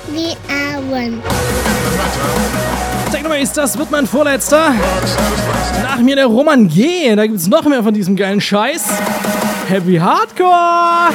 die Augen. Technomaze, das wird mein vorletzter. Nach mir der Roman G. Da gibt's noch mehr von diesem geilen Scheiß. Happy Hardcore!